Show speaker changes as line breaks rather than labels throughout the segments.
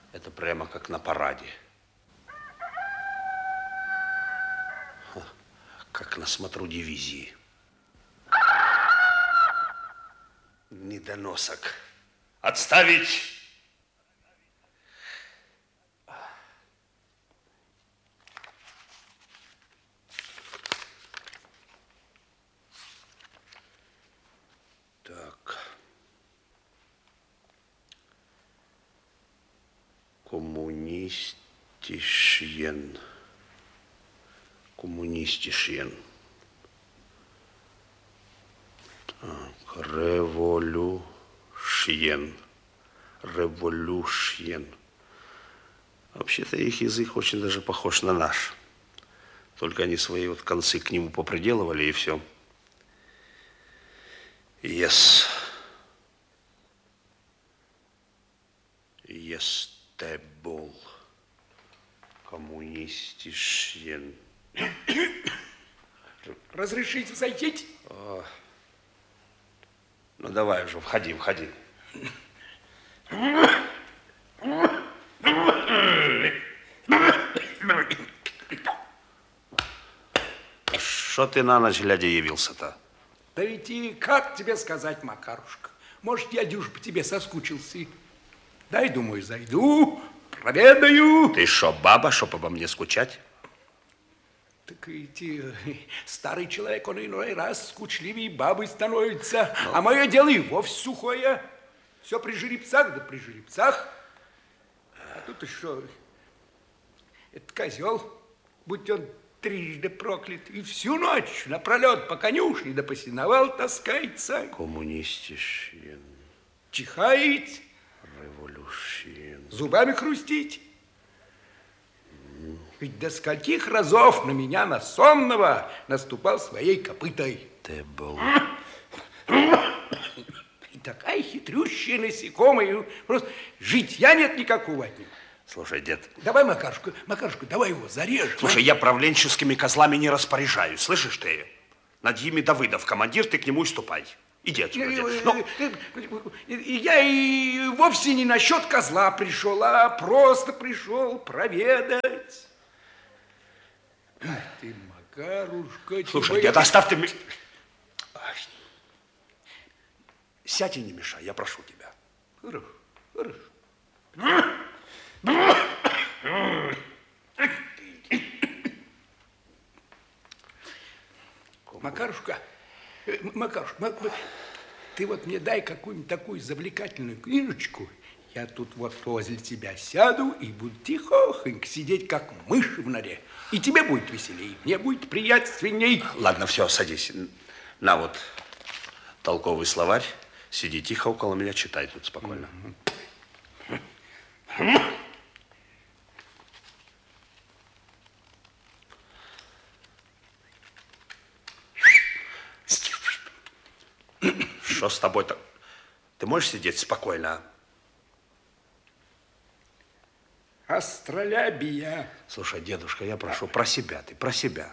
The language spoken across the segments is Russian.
Это прямо как на параде. Как на смотру дивизии. Недоносок. Отставить! Так. Коммунистишен. Коммунистишен. Так, революшен. Революшен. Вообще-то их язык очень даже похож на наш. Только они свои вот концы к нему поприделывали, и все. Yes. Естебл. Коммунистишен.
Разрешите зайти?
Ну, давай уже, входи, входи. Что ты на ночь глядя явился-то?
Да ведь и как тебе сказать, Макарушка? Может, я дюж по тебе соскучился. Дай, думаю, зайду, проведаю.
Ты шо, баба, чтоб обо мне скучать?
Так ведь старый человек, он иной раз скучливее бабы становится. А мое дело и вовсе сухое. Все при жеребцах, да при жеребцах. А тут и что? Это козел, будь он трижды проклят, и всю ночь напролет по конюшне да по сеновал таскается.
Коммунистишен.
Чихает.
Революшен.
Зубами хрустить. Ведь до скольких разов на меня, на сонного, наступал своей копытой.
Ты был.
И такая хитрющая насекомая. Просто житья нет никакого от него.
Слушай, дед.
Давай, Макарушка, давай его зарежем.
Слушай, я правленческими козлами не распоряжаюсь. Слышишь ты? Надьими Давыдов, командир, ты к нему и ступай. Иди отсюда, дед.
Я и вовсе не насчет козла пришел, а просто пришел проведать. Ах ты, Макарушка.
Слушай, дед, оставь ты... Сядь и не мешай, я прошу тебя.
Хорошо, хорошо. Макарушка, ты вот мне дай какую-нибудь такую завлекательную книжечку. Я тут вот возле тебя сяду и буду тихохонько сидеть, как мышь в норе. И тебе будет веселее, мне будет приятственней.
Ладно, все, садись. На вот толковый словарь. Сиди тихо около меня, читай тут спокойно. Что с тобой-то? Ты можешь сидеть спокойно?
Астролябия.
Слушай, дедушка, я прошу, про себя ты, про себя.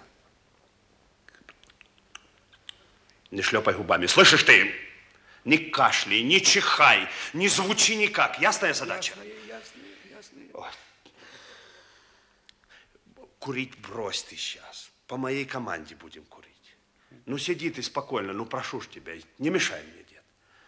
Не шлепай губами, слышишь ты? Не кашляй, не чихай, не звучи никак. Ясная задача?
Ясная.
Курить брось ты сейчас. По моей команде будем курить. Ну, сиди ты спокойно, ну, прошу ж тебя, не мешай мне, дед.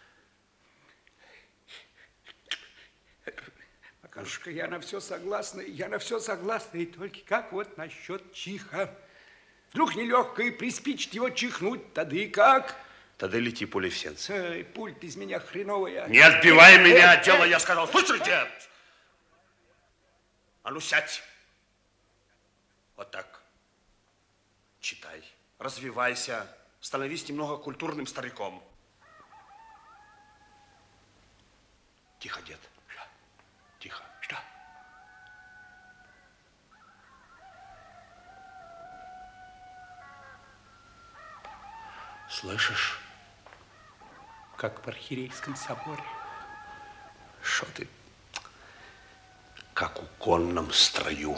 Макарушка, я на все согласна, и только как вот насчет чиха? Вдруг нелегко и приспичит его чихнуть, тогда и как?
Тогда лети пулей в сенце.
Эй, пульт из меня хреновая.
Не отбивай меня от дела, я сказал. Слышишь, дед? А ну, сядь. Вот так. Читай. Развивайся, становись немного культурным стариком. Тихо, дед. Тихо.
Что?
Слышишь?
Как в архиерейском соборе.
Что ты? Как в конном строю.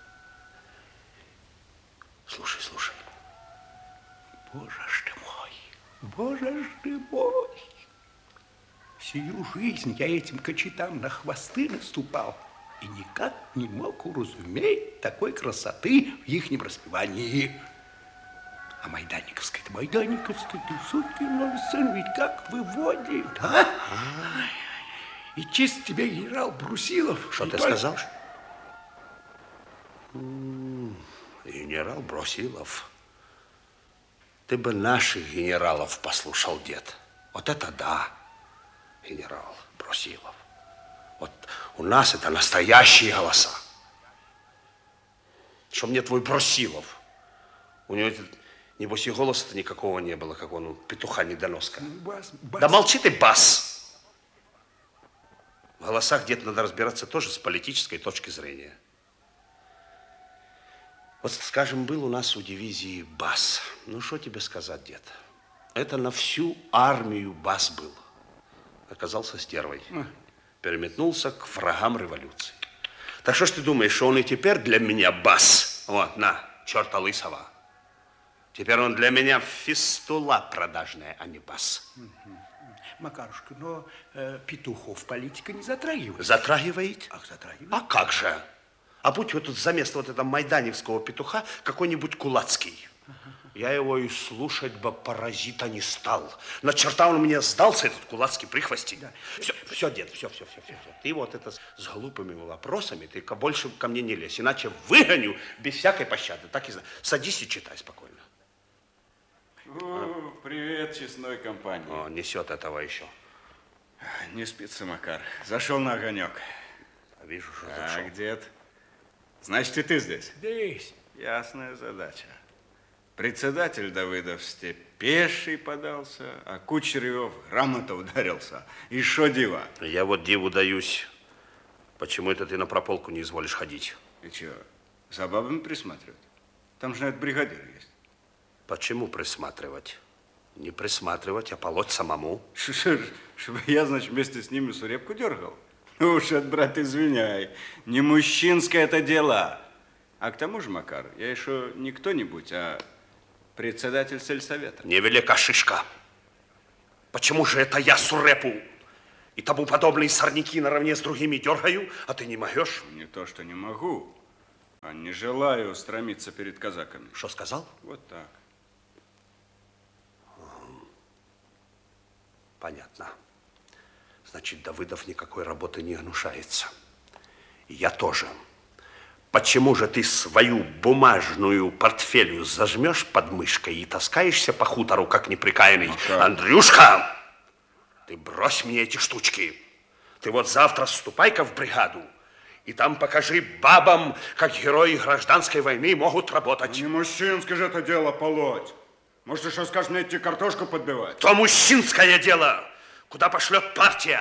Слушай, слушай.
Боже ж ты мой, боже ж ты мой. Всю жизнь я этим кочетам на хвосты наступал. и никак не мог уразуметь такой красоты в ихнем распевании. А Майданниковская-то, ты сукин сын, ведь как выводит, а? И чист тебе генерал Брусилов.
Что ты сказал? Генерал Брусилов. Ты бы наших генералов послушал, дед. Вот это да, генерал Брусилов. Вот у нас это настоящие голоса. Что мне твой Брусилов? У него, небось, и голоса-то никакого не было, как он у петуха недоноска.
Бас.
Да молчи ты, бас! В голосах, дед, надо разбираться тоже с политической точки зрения. Вот, скажем, был у нас у дивизии бас. Ну, что тебе сказать, дед? Это на всю армию бас был. Оказался стервой. Переметнулся к врагам революции. Так что ж ты думаешь, что он и теперь для меня бас? Вот, на, черта лысого. Теперь он для меня фистула продажная, а не бас.
Макарушка, но петухов политика не затрагивает.
Затрагивает?
Ах, затрагивает.
А как же? А будь вот тут за место вот этого майданевского петуха какой-нибудь кулацкий. Я его и слушать бы, паразита, не стал. На черта он мне сдался, этот кулацкий прихвостень. Да. Все, дед, все. Ты вот это с глупыми вопросами, ты больше ко мне не лезь, иначе выгоню без всякой пощады. Так и садись и читай спокойно.
Привет, честной компании.
О, несет этого еще.
Не спится, Макар. Зашел на огонек.
Вижу, что зашел.
Так, дед. Значит, и ты здесь?
Здесь.
Ясная задача. Председатель Давыдов в степь пеший подался, а Кучерев грамота ударился. И шо дива?
Я вот диву даюсь. Почему это ты на прополку не изволишь ходить?
И чё, за бабами присматривать? Там же, наверное, бригадир есть.
Почему присматривать? Не присматривать, а полоть самому.
Чтобы я, значит, вместе с ними сурепку дергал? Ну уж, брат, извиняй. Не мужчинское это дело. А к тому же, Макар, я еще не кто-нибудь, а председатель сельсовета.
Невелика шишка. Почему же это я сурепу и тому подобные сорняки наравне с другими дергаю, а ты не могешь?
Не то, что не могу, а не желаю стромиться перед казаками.
Что сказал?
Вот так.
Понятно. Значит, Давыдов никакой работы не гнушается. И я тоже. Почему же ты свою бумажную портфелью зажмешь под мышкой и таскаешься по хутору, как неприкаянный? Андрюшка, ты брось мне эти штучки. Ты вот завтра ступай-ка в бригаду, и там покажи бабам, как герои гражданской войны могут работать.
Не мужчинское же это дело полоть. Может, еще скажешь мне идти картошку подбивать?
То мужчинское дело, куда пошлет партия.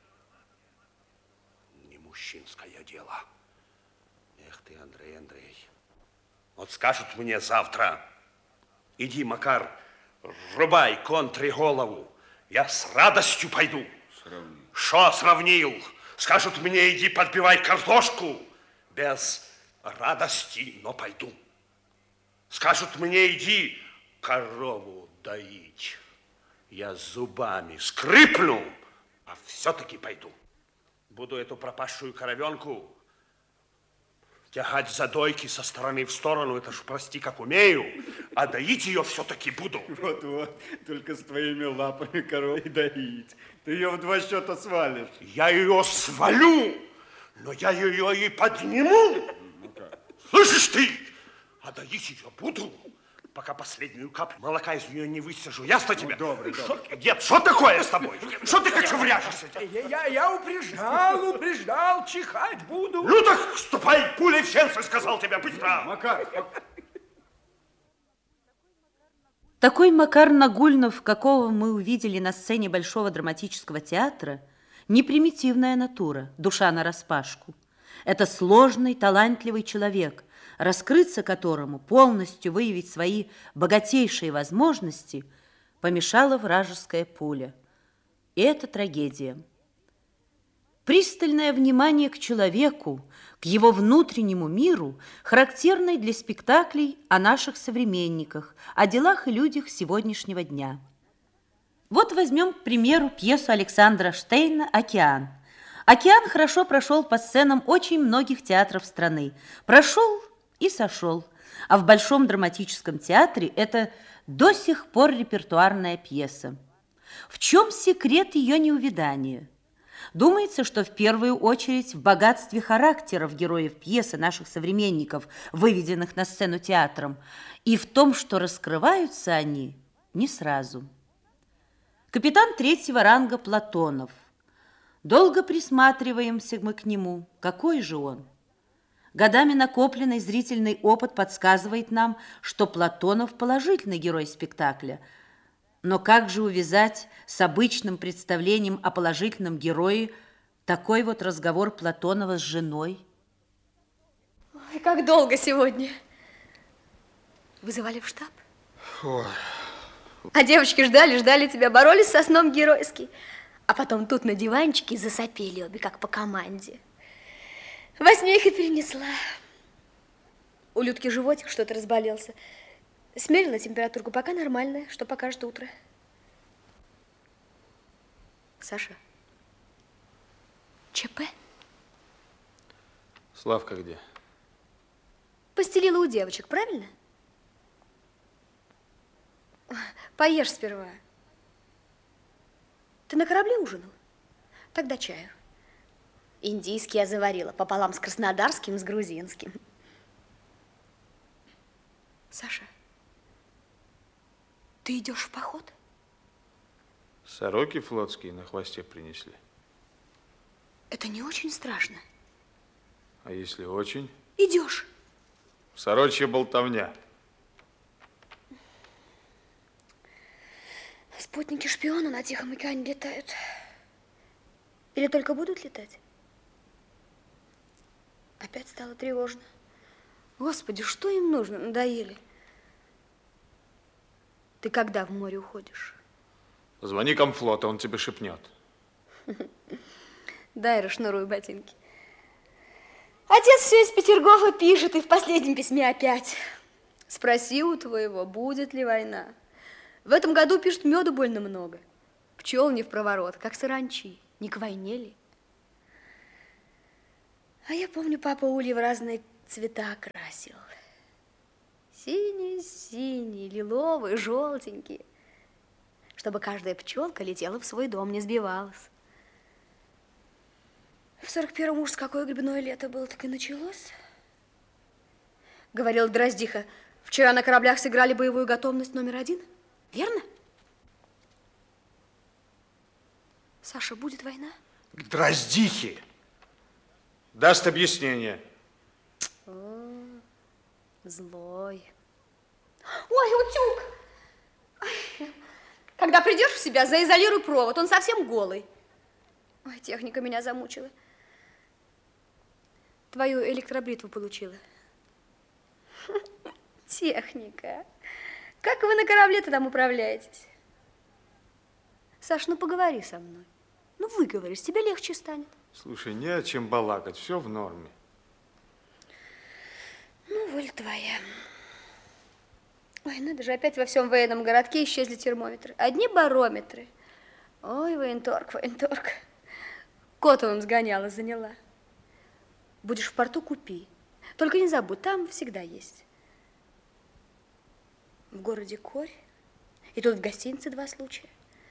Не мужчинское дело. Эх ты, Андрей. Вот скажут мне завтра: иди, Макар, рубай контре голову. Я с радостью пойду. Шо сравнил? Скажут мне: иди подбивай картошку. Без радости, но пойду. Скажут мне: иди корову доить. Я зубами скрипну, а все-таки пойду. Буду эту пропавшую коровенку тягать за дойки со стороны в сторону, это ж, прости, как умею, а доить ее все-таки буду.
Вот, только с твоими лапами корову и доить. Ты ее в два счета свалишь.
Я ее свалю, но я ее и подниму. Слышишь ты? А доить ее буду, пока последнюю каплю молока из нее не высажу. Ясно тебе?
Добрый.
Дед, что такое с тобой? Что ты кочевряжешься?
Я упреждал, чихать буду.
Ну так ступай, пулей в сердце, сказал тебе, быстро.
Макар.
Такой Макар Нагульнов, какого мы увидели на сцене Большого драматического театра, не примитивная натура, душа нараспашку. Это сложный, талантливый человек, раскрыться которому, полностью выявить свои богатейшие возможности, помешала вражеская пуля. И это трагедия. Пристальное внимание к человеку, к его внутреннему миру, характерное для спектаклей о наших современниках, о делах и людях сегодняшнего дня. Вот возьмем, к примеру, пьесу Александра Штейна «Океан». Океан хорошо прошел по сценам очень многих театров страны. Прошел и сошел. А в Большом драматическом театре это до сих пор репертуарная пьеса. В чем секрет ее неувядания? Думается, что в первую очередь в богатстве характеров героев пьесы наших современников, выведенных на сцену театром, и в том, что раскрываются они не сразу. Капитан третьего ранга Платонов. Долго присматриваемся мы к нему. Какой же он? Годами накопленный зрительный опыт подсказывает нам, что Платонов положительный герой спектакля. Но как же увязать с обычным представлением о положительном герое такой вот разговор Платонова с женой?
Ой, как долго сегодня. Вызывали в штаб?
Ой.
А девочки ждали тебя, боролись со сном геройски. А потом тут на диванчике засопели обе, как по команде. Во сне их и перенесла. У Людки животик что-то разболелся. Смерила температурку, пока нормальная, что покажет утро. Саша, ЧП?
Славка где?
Постелила у девочек, правильно? Поешь сперва. Ты на корабле ужинал? Тогда чаю. Индийский я заварила, пополам с краснодарским, с грузинским. Саша, ты идешь в поход?
Сороки флотские на хвосте принесли.
Это не очень страшно.
А если очень?
Идешь.
Сорочья болтовня.
Спутники-шпионы на Тихом океане летают. Или только будут летать? Опять стало тревожно. Господи, что им нужно? Надоели. Ты когда в море уходишь?
Звони комфлота, он тебе шепнет.
Дай расшнуруй ботинки. Отец все из Петергофа пишет, и в последнем письме опять. Спроси у твоего, будет ли война. В этом году, пишет, меду больно много. Пчел не в проворот, как саранчи. Не к войне ли? А я помню, папа ульи в разные цвета красил. Синий-синий, лиловый, желтенький. Чтобы каждая пчелка летела в свой дом, не сбивалась. В 41-м уж какое грибное лето было, так и началось. Говорил Дроздиха, вчера на кораблях сыграли боевую готовность №1. Верно? Саша, будет война?
К Дроздихе.
Даст объяснение.
О, злой. Ой, утюг! Ой, когда придешь в себя, заизолируй провод, он совсем голый. Ой, техника меня замучила. Твою электробритву получила. Техника. Как вы на корабле-то там управляетесь? Саш, ну поговори со мной. Ну выговорись, тебе легче станет.
Слушай, не о чем балакать, все в норме.
Ну, воля твоя. Ой, надо же, опять во всем военном городке исчезли термометры. Одни барометры. Ой, военторг, военторг. Котовым сгоняла, заняла. Будешь в порту, купи. Только не забудь, там всегда есть. В городе Корь. И тут в гостинице 2 случая.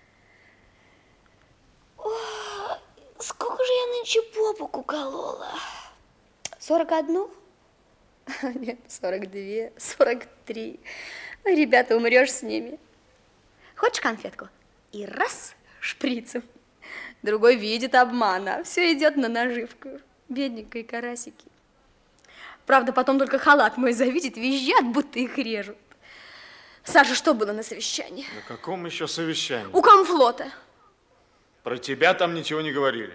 О, сколько же я нынче попок уколола? 41? Нет, 42, 43. Ой, ребята, умрешь с ними. Хочешь конфетку? И раз, шприцем. Другой видит обмана. Все идет на наживку. Бедненькие карасики. Правда, потом только халат мой завидит, визжат, будто их режут. Саша, что было на совещании?
На каком еще совещании?
У комфлота.
Про тебя там ничего не говорили.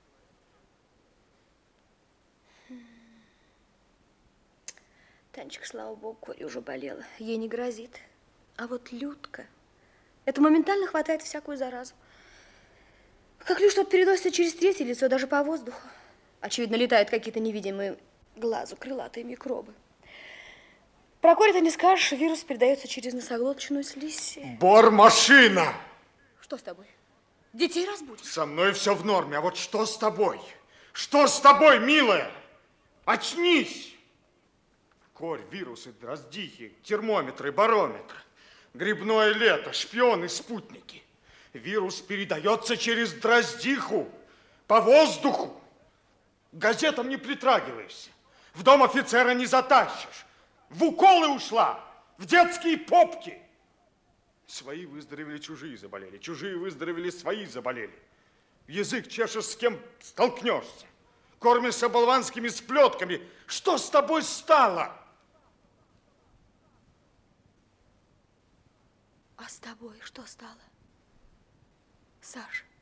Танечка, слава богу, Коря уже болела. Ей не грозит. А вот Людка, это моментально хватает всякую заразу. Как лишь что-то переносится через третье лицо, даже по воздуху. Очевидно, летают какие-то невидимые глазу крылатые микробы. Про Корю-то не скажешь, вирус передается через носоглоточную слизь.
Бормашина!
Что с тобой? Детей разбудишь.
Со мной все в норме, а вот что с тобой? Что с тобой, милая? Очнись! Корь, вирусы, дроздихи, термометры, барометры, грибное лето, шпионы, спутники. Вирус передается через дроздиху, по воздуху. К газетам не притрагиваешься, в дом офицера не затащишь, в уколы ушла, в детские попки. Свои выздоровели, чужие заболели, чужие выздоровели, свои заболели. Язык чешешь, с кем столкнешься. Кормишься болванскими сплетками. Что с тобой стало?
А с тобой что стало, Саша?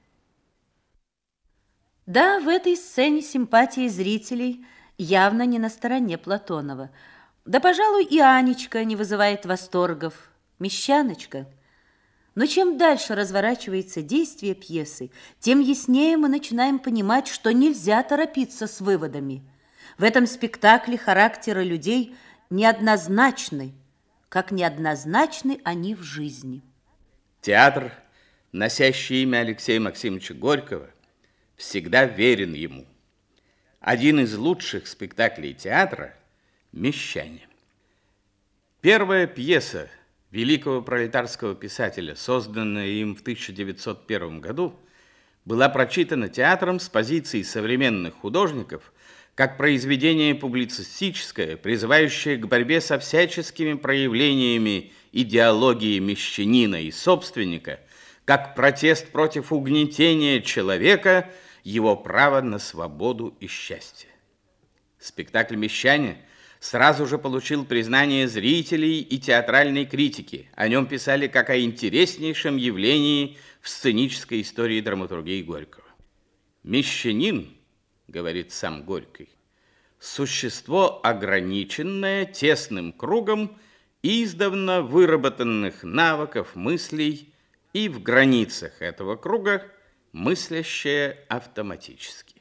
Да, в этой сцене симпатии зрителей явно не на стороне Платонова. Да, пожалуй, и Анечка не вызывает восторгов. Мещаночка. Но чем дальше разворачивается действие пьесы, тем яснее мы начинаем понимать, что нельзя торопиться с выводами. В этом спектакле характеры людей неоднозначны, как неоднозначны они в жизни.
Театр, носящий имя Алексея Максимовича Горького, всегда верен ему. Один из лучших спектаклей театра – «Мещане». Первая пьеса великого пролетарского писателя, созданная им в 1901 году, была прочитана театром с позиции современных художников как произведение публицистическое, призывающее к борьбе со всяческими проявлениями идеологии мещанина и собственника, как протест против угнетения человека, его права на свободу и счастье. Спектакль «Мещане» сразу же получил признание зрителей и театральной критики. О нем писали как о интереснейшем явлении в сценической истории драматургии Горького. «Мещанин, — говорит сам Горький, — существо ограниченное тесным кругом издавна выработанных навыков мыслей и в границах этого круга мыслящее автоматически».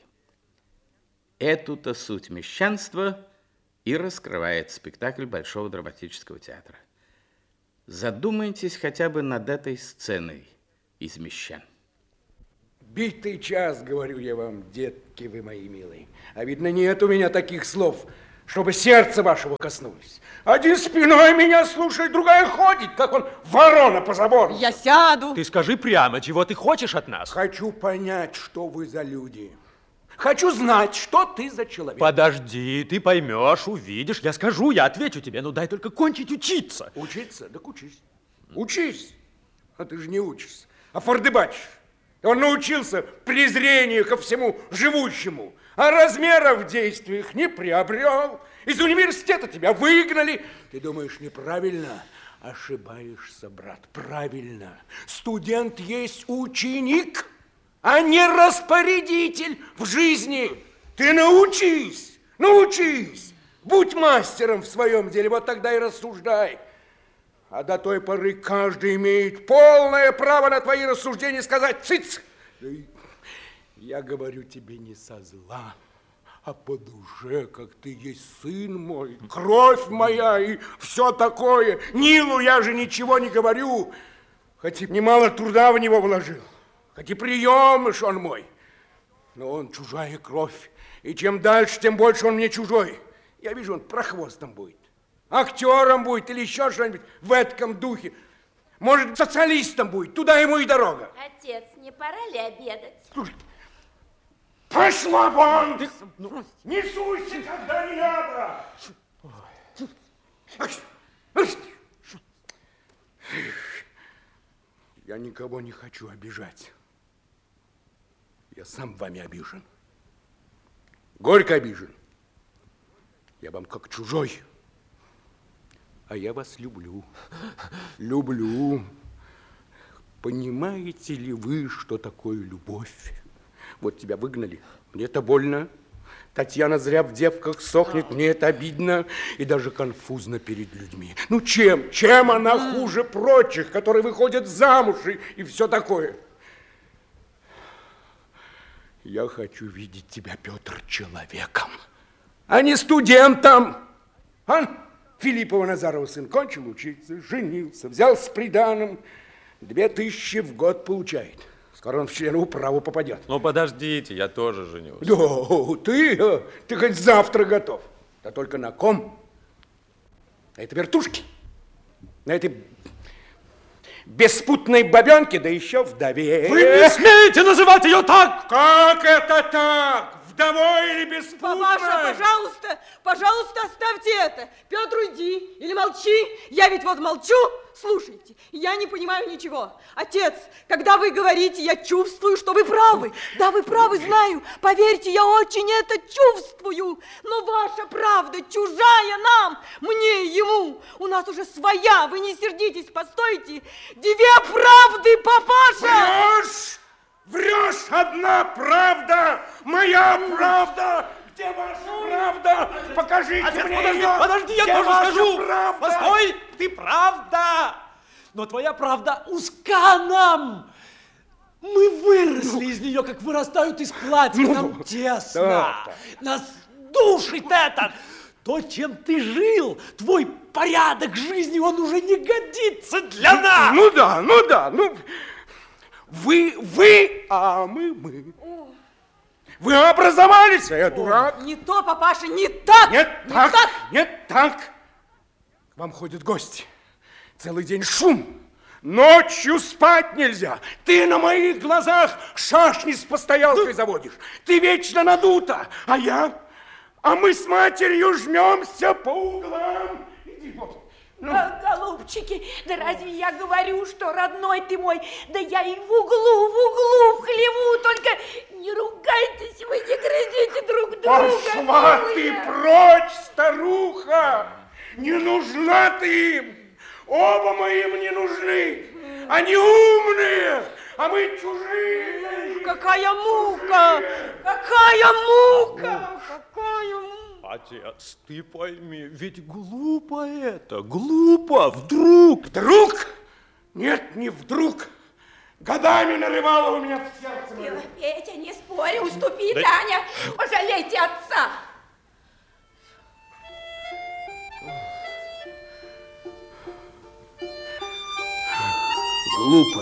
Эту-то суть мещанства и раскрывает спектакль Большого драматического театра. Задумайтесь хотя бы над этой сценой из «Мещан».
Битый час, говорю я вам, детки вы мои милые. А видно, нет у меня таких слов, чтобы сердце вашего коснулись. Один спиной меня слушает, другая ходит, как он ворона по забору.
Я сяду.
Ты скажи прямо, чего ты хочешь от нас?
Хочу понять, что вы за люди. Хочу знать, что ты за человек.
Подожди, ты поймешь, увидишь. Я скажу, я отвечу тебе, ну дай только кончить учиться.
Учиться? Так учись. Учись. А ты же не учишься, а фордыбачишь. Он научился презрению ко всему живущему, а размеров в действиях не приобрел. Из университета тебя выгнали. Ты думаешь, неправильно? Ошибаешься, брат, правильно. Студент есть ученик, а не распорядитель в жизни. Ты научись, научись. Будь мастером в своем деле, вот тогда и рассуждай. А до той поры каждый имеет полное право на твои рассуждения сказать «цыц». Я говорю тебе не со зла, а по душе, как ты есть сын мой, кровь моя и все такое. Нилу я же ничего не говорю, хоть и немало труда в него вложил, хоть и приемыш он мой. Но он чужая кровь, и чем дальше, тем больше он мне чужой. Я вижу, он прохвостом будет. Актером будет или еще что-нибудь в этом духе. Может, социалистом будет. Туда ему и дорога.
Отец, не пора ли обедать?
Пошла вон! Не суйся, когда не надо! Я никого не хочу обижать. Я сам вами обижен. Горько обижен. Я вам как чужой. А я вас люблю. Люблю. Понимаете ли вы, что такое любовь? Вот тебя выгнали. Мне это больно. Татьяна зря в девках сохнет. Мне это обидно и даже конфузно перед людьми. Ну чем? Чем она хуже прочих, которые выходят замуж и все такое? Я хочу видеть тебя, Петр, человеком, а не студентом. А? Филиппова Назарова сын кончил учиться, женился, взял с приданым, 2000 в год получает. Скоро он в члены управы попадет.
Ну, подождите, я тоже женюсь.
Да, ты хоть завтра готов. Да только на ком? На этой вертушке? На этой беспутной бабенке, да еще вдове.
Вы не смеете называть ее так!
Как это так? Вдовой или беспутной?
Папаша, пожалуйста, пожалуйста, оставьте это. Петр, уйди или молчи. Я ведь вот молчу. Слушайте, я не понимаю ничего. Отец, когда вы говорите, я чувствую, что вы правы. Да, вы правы, знаю. Поверьте, я очень это чувствую. Но ваша правда чужая нам, мне и ему. У нас уже своя. Вы не сердитесь, постойте. Две правды, папаша!
Врешь! Врешь! Одна правда! Моя правда! Где ваша правда? Покажите
Отец,
мне
подожди,
ее!
подожди, я
Где
тоже
ваша
скажу.
правда?
Постой, ты правда. Но твоя правда узка нам. Мы выросли из нее, как вырастают из платья. Нам тесно.
да.
Нас душит это. То, чем ты жил, твой порядок жизни, он уже не годится для нас.
Ну да. Вы, а мы. Вы образовались, а я дурак.
Не то, папаша, не так.
Нет так. К вам ходят гости. Целый день шум. Ночью спать нельзя. Ты на моих глазах шашни с постоялкой заводишь. Ты вечно надута. А мы с матерью жмемся по углам. Иди, вот.
Голубчики, да разве я говорю, что родной ты мой? Да я и в углу, в хлеву, только не ругайтесь вы, не грызите друг друга.
Пошла ты прочь, старуха! Не нужна ты им! Оба мы им не нужны! Они умные, а мы чужие!
Какая мука! Какая мука! Какая мука!
Отец, ты пойми, ведь глупо это, глупо, вдруг.
Вдруг? Нет, не вдруг. Годами нарывало у меня в сердце.
Петя, не спорь, уступи, Таня, пожалейте отца.
Глупо.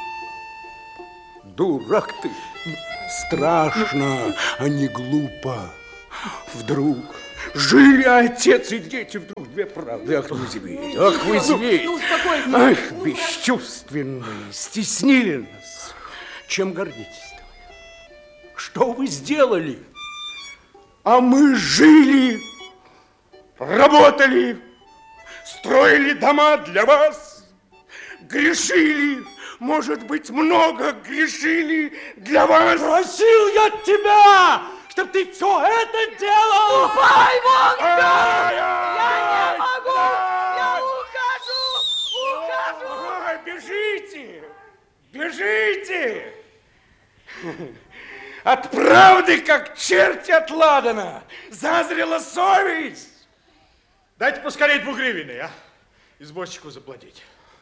Дурак ты. Страшно, а не глупо. Вдруг жили отец и дети, вдруг две правды. Ах вы зверь, ах вы зверь.
успокойся.
Ах, бесчувственные, стеснили нас. Чем гордитесь-то вы? Что вы сделали? А мы жили, работали, строили дома для вас, грешили, может быть, много грешили для вас.
Просил я тебя, чтоб ты все это делал!
Ступай вон!
Я
не могу! Я ухожу!
Ой, бежите! Бежите! От правды, как черти от ладана, зазрела совесть.
Дайте поскорее 2 гривны, а? Извозчику заплатить.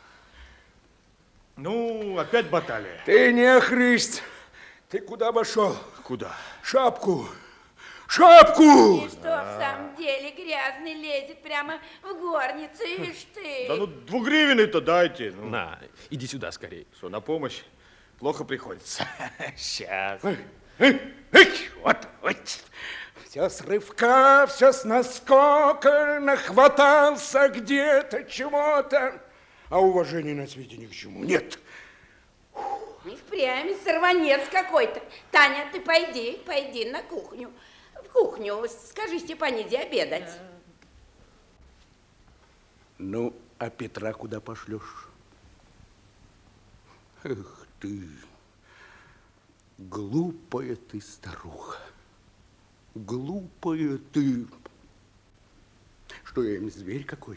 Ну, опять баталия.
Ты не хрысть. Ты куда пошел?
Куда?
Шапку! Шапку!
И что в самом деле грязный лезет прямо в горницу, ишь ты.
Да ну 2 гривны-то дайте. Ну.
На, иди сюда скорее.
Что, на помощь? Плохо приходится.
Сейчас.
Вот. Все с рывка, все с наскока, нахватался где-то чего-то. А уважения на свете ни к чему нет.
И впрямь сорванец какой-то. Таня, ты пойди на кухню. В кухню, скажи Степаниде обедать.
Ну, а Петра куда пошлешь? Эх ты, глупая ты старуха. Глупая ты. Что я им, зверь какой?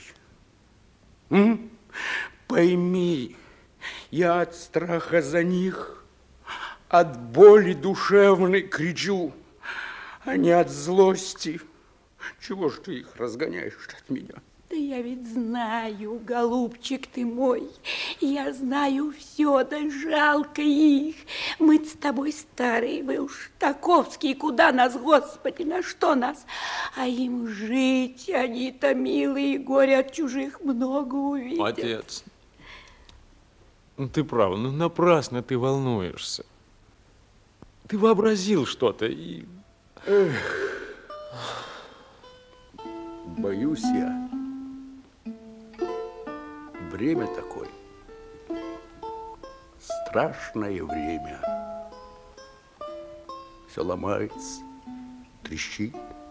Пойми, я от страха за них, от боли душевной кричу, а не от злости. Чего ж ты их разгоняешь от меня?
Да я ведь знаю, голубчик ты мой, я знаю все, да жалко их. Мы с тобой старые, мы уж таковские, куда нас, Господи, на что нас? А им жить, они-то милые, горе от чужих много увидят.
Отец, ну ты прав, ну напрасно ты волнуешься. Ты вообразил что-то и...
Боюсь я. Время такое. Страшное время. Все ломается, трещит.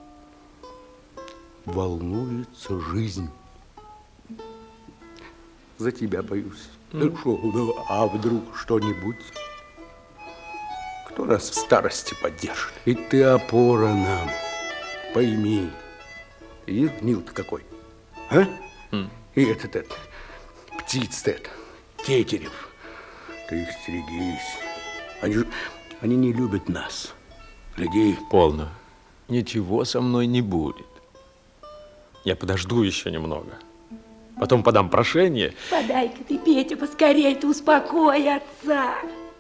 Волнуется жизнь. За тебя боюсь. Ну что, ну, а вдруг что-нибудь? Кто нас в старости поддержит? Ведь ты опора нам. Пойми. И гнил-то какой. А? И этот, птиц-то это, Тетерев. Ты их стерегись. Они не любят нас. Людей.
Полно. Ничего со мной не будет. Я подожду еще немного. Потом подам прошение.
Подай-ка ты, Петя, поскорей, ты успокой отца.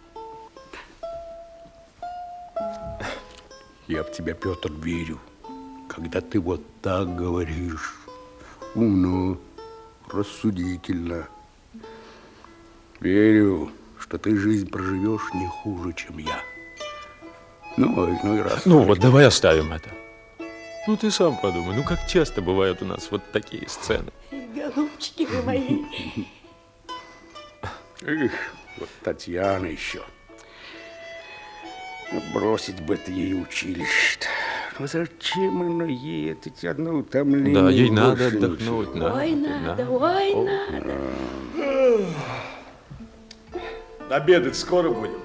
Я в тебя, Петр, верю, когда ты вот так говоришь. Умно, рассудительно. Верю, что ты жизнь проживешь не хуже, чем я. Ну и раз.
Ну вот, давай оставим это. Ну ты сам подумай, ну как часто бывают у нас вот такие сцены.
Голубчики вы мои.
Эх, вот Татьяна еще. Бросить бы это ей училище-то. Ну зачем оно ей это одно утомление?
Да, ей надо отдохнуть.
Ой, надо.
Обедать скоро будем?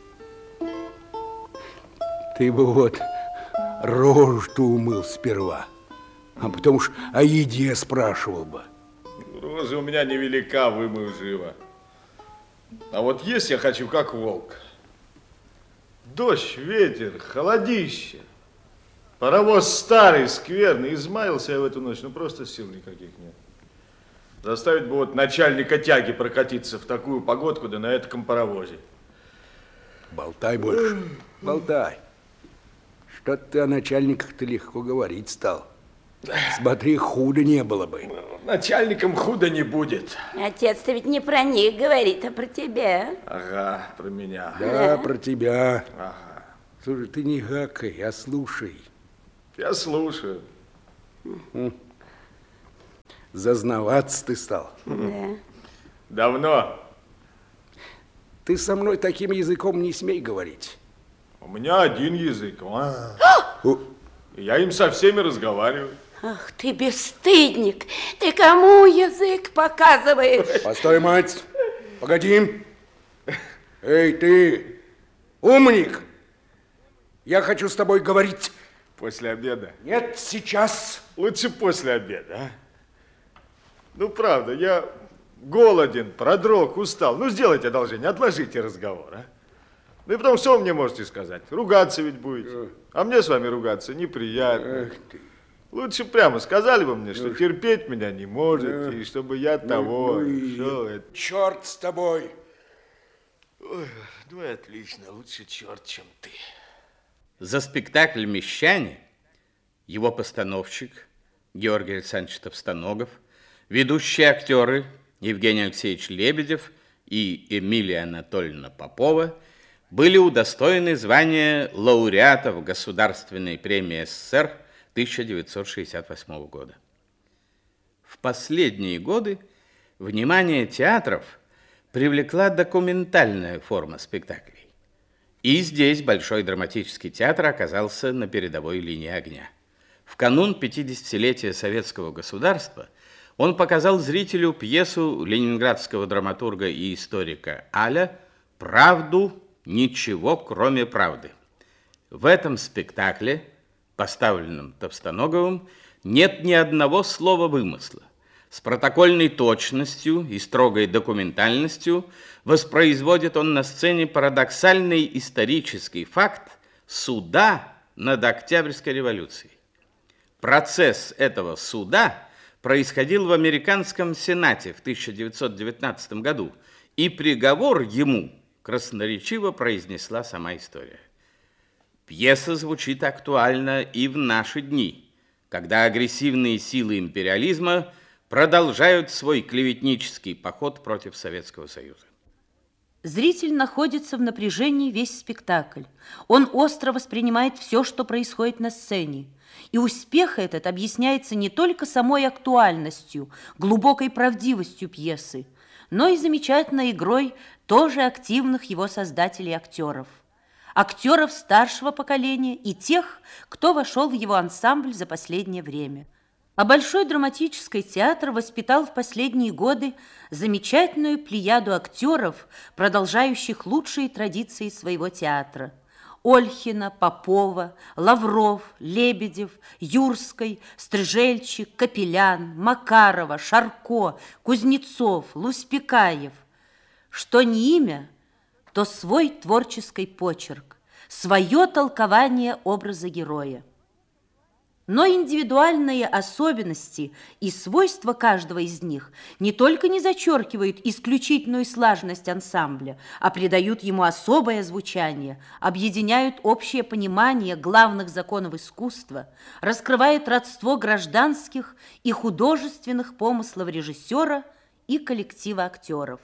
Ты бы вот рожу-то умыл сперва, а потом уж о еде спрашивал бы.
Рожа у меня невелика, вымою живо. А вот есть я хочу, как волк. Дождь, ветер, холодище. Паровоз старый, скверный. Измаялся я в эту ночь, ну просто сил никаких нет. Заставить бы вот начальника тяги прокатиться в такую погодку, да на этом паровозе.
Болтай больше, болтай. Что ты о начальниках-то легко говорить стал. Смотри, худо не было бы.
Начальникам худо не будет.
Отец-то ведь не про них говорит, а про тебя.
Ага, про меня.
Да, про тебя.
Ага.
Слушай, ты не гакай, а слушай.
Я слушаю.
Зазнаваться ты стал.
Да.
Давно.
Ты со мной таким языком не смей говорить.
У меня один язык. И я им со всеми разговариваю.
Ах ты бесстыдник! Ты кому язык показываешь?
Постой, мать! Погоди! Эй, ты, умник! Я хочу с тобой говорить.
После обеда?
Нет, сейчас.
Лучше после обеда, а? Ну, правда, я голоден, продрог, устал. Ну, сделайте одолжение, отложите разговор, а? Ну и потом, что вы мне можете сказать? Ругаться ведь будете. А мне с вами ругаться неприятно.
Эх ты.
Лучше прямо сказали бы мне, что терпеть меня не можете, и чтобы я того. Что это?
Черт с тобой.
Ой, ну и отлично, лучше черт, чем ты.
За спектакль «Мещане» его постановщик Георгий Александрович Товстоногов, ведущие актеры Евгений Алексеевич Лебедев и Эмилия Анатольевна Попова были удостоены звания лауреатов Государственной премии СССР 1968 года. В последние годы внимание театров привлекла документальная форма спектаклей. И здесь Большой драматический театр оказался на передовой линии огня. В канун 50-летия советского государства он показал зрителю пьесу ленинградского драматурга и историка Аля «Правду, ничего, кроме правды». В этом спектакле, поставленном Товстоноговым, нет ни одного слова вымысла. С протокольной точностью и строгой документальностью воспроизводит он на сцене парадоксальный исторический факт суда над Октябрьской революцией. Процесс этого суда происходил в американском Сенате в 1919 году, и приговор ему красноречиво произнесла сама история. Пьеса звучит актуально и в наши дни, когда агрессивные силы империализма продолжают свой клеветнический поход против Советского Союза.
Зритель находится в напряжении весь спектакль. Он остро воспринимает все, что происходит на сцене. И успех этот объясняется не только самой актуальностью, глубокой правдивостью пьесы, но и замечательной игрой тоже активных его создателей и актеров. Актеров старшего поколения и тех, кто вошел в его ансамбль за последнее время. А Большой драматический театр воспитал в последние годы замечательную плеяду актеров, продолжающих лучшие традиции своего театра. Ольхина, Попова, Лавров, Лебедев, Юрской, Стрижельчик, Капелян, Макарова, Шарко, Кузнецов, Луспекаев. Что не имя, то свой творческий почерк, свое толкование образа героя. Но индивидуальные особенности и свойства каждого из них не только не зачеркивают исключительную слаженность ансамбля, а придают ему особое звучание, объединяют общее понимание главных законов искусства, раскрывают родство гражданских и художественных помыслов режиссера и коллектива актеров.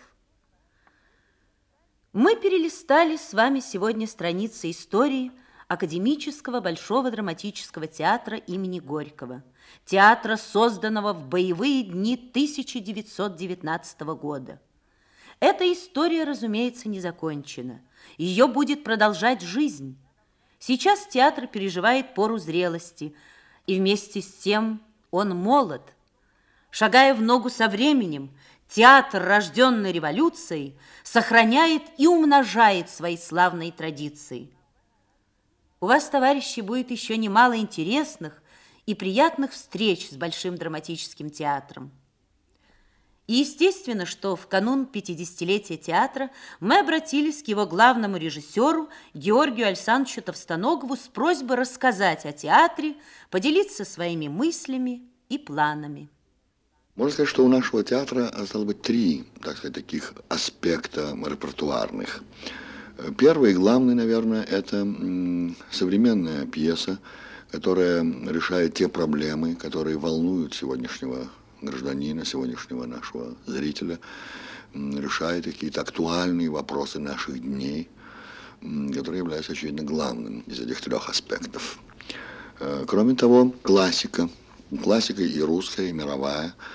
Мы перелистали с вами сегодня страницы истории Академического Большого драматического театра имени Горького, театра, созданного в боевые дни 1919 года. Эта история, разумеется, не закончена. Ее будет продолжать жизнь. Сейчас театр переживает пору зрелости, и вместе с тем он молод. Шагая в ногу со временем, театр, рожденный революцией, сохраняет и умножает свои славные традиции. У вас, товарищи, будет еще немало интересных и приятных встреч с Большим драматическим театром. И естественно, что в канун 50-летия театра мы обратились к его главному режиссеру Георгию Александровичу Товстоногову с просьбой рассказать о театре, поделиться своими мыслями и планами.
Можно сказать, что у нашего театра осталось быть три, так сказать, таких аспекта репертуарных. Первый и главный, наверное, это современная пьеса, которая решает те проблемы, которые волнуют сегодняшнего гражданина, сегодняшнего нашего зрителя, решает какие-то актуальные вопросы наших дней, которые являются, очевидно, главным из этих трех аспектов. Кроме того, классика и русская, и мировая,